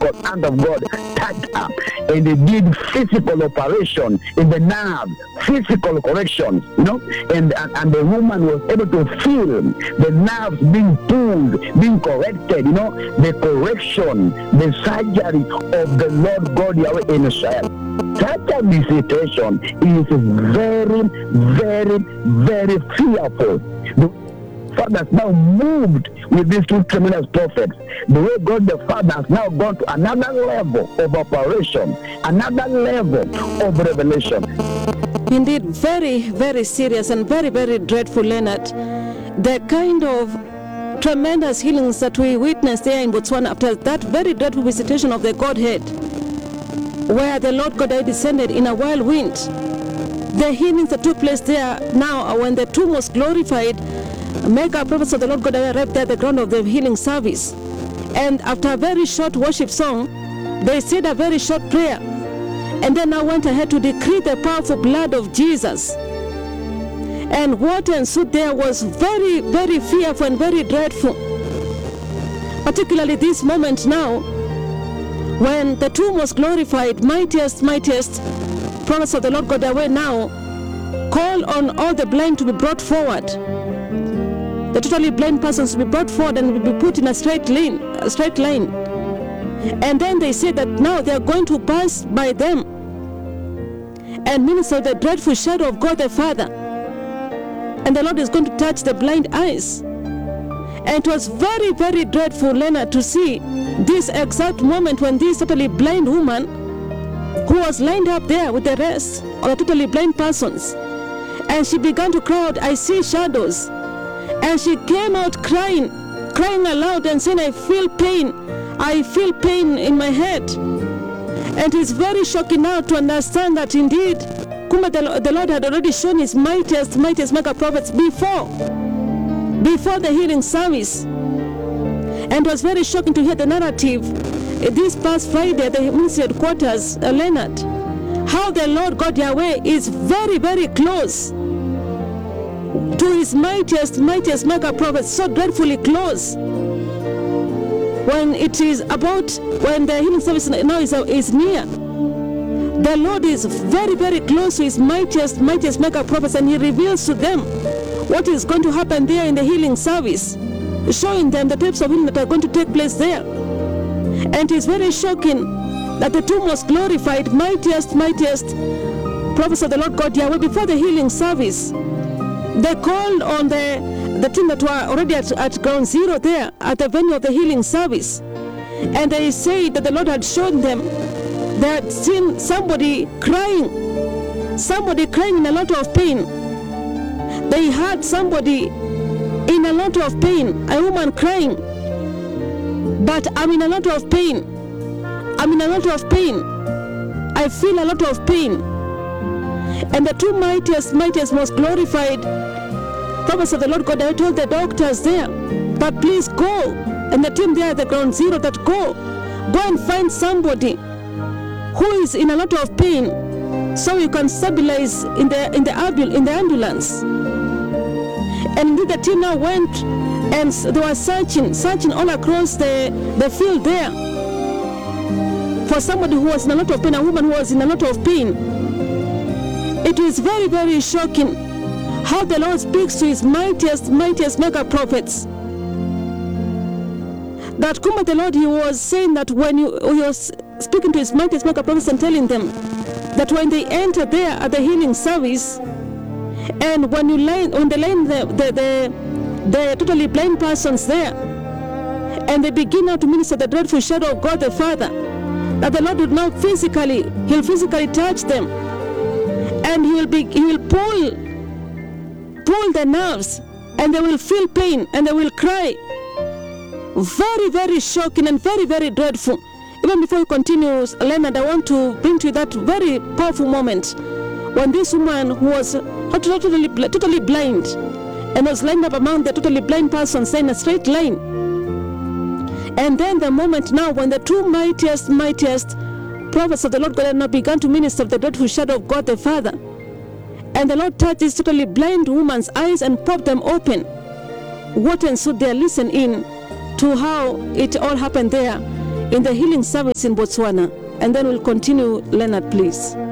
physical hand of God touched her, and they did physical operation in the nerve, physical correction, and the woman was able to feel the nerves being pulled, being corrected, the correction, the surgery of the Lord God Yahweh in Israel. Such a visitation is very, very, very fearful. The Father has now moved with these two tremendous prophets. The way God the Father has now gone to another level of operation, another level of revelation. Indeed, very, very serious and very, very dreadful, Leonard. The kind of tremendous healings that we witnessed there in Botswana after that very dreadful visitation of the Godhead, where the Lord God descended in a whirlwind. The healings that took place there now, when the two most glorified mega prophets of the Lord God arrived there at the ground of the healing service. And after a very short worship song, they said a very short prayer, and then now went ahead to decree the powerful blood of Jesus. And what ensued there was very, very fearful and very dreadful. Particularly this moment now, when the two most glorified, mightiest prophets of the Lord God away now call on all the blind to be brought forward. The totally blind persons to be brought forward and will be put in a straight line. And then they say that now they are going to pass by them and minister the dreadful shadow of God the Father. And the Lord is going to touch the blind eyes. And it was very, very dreadful, Leonard, to see this exact moment when this totally blind woman, who was lined up there with the rest of the totally blind persons, and she began to cry out, "I see shadows." And she came out crying aloud and saying, "I feel pain in my head." And it's very shocking now to understand that indeed, the Lord had already shown his mightiest mega prophets before the healing service. And it was very shocking to hear the narrative this past Friday at the ministry headquarters, Leonard, how the Lord God Yahweh is very, very close to his mightiest mega prophets, so dreadfully close. When the healing service now is near, the Lord is very, very close to his mightiest mega prophets, and he reveals to them what is going to happen there in the healing service, showing them the types of healing that are going to take place there. And it's very shocking that the two most glorified, mightiest prophets of the Lord God Yahweh before the healing service, they called on the team that were already at ground zero there at the venue of the healing service. And they said that the Lord had shown them, they had seen somebody crying in a lot of pain. They heard somebody in a lot of pain, a woman crying, "But I'm in a lot of pain. I feel a lot of pain." And the two mightiest, most glorified prophets of the Lord God, I told the doctors there, "But please go," and the team there at the ground zero, that go and find somebody who is in a lot of pain, so you can stabilize in the ambulance. And indeed the team now went and they were searching all across the field there for somebody who was in a lot of pain, a woman who was in a lot of pain. It is very, very shocking how the Lord speaks to his mightiest mega prophets. That the Lord, he was saying that when he was speaking to his mightiest mega prophets and telling them that when they enter there at the healing service, and when they line the totally blind persons there, and they begin now to minister the dreadful shadow of God the Father, that the Lord will now physically touch them, and he will pull the nerves, and they will feel pain and they will cry. Very, very shocking and very, very dreadful. Even before we continue, Leonard, I want to bring to you that very powerful moment when this woman who was totally blind and was lined up among the totally blind persons in a straight line. And then the moment now when the two mightiest prophets of the Lord God now began to minister the dreadful shadow of God the Father, and the Lord touched this totally blind woman's eyes and popped them open. What ensued there? Listen in to how it all happened there in the healing service in Botswana. And then we'll continue, Leonard, please.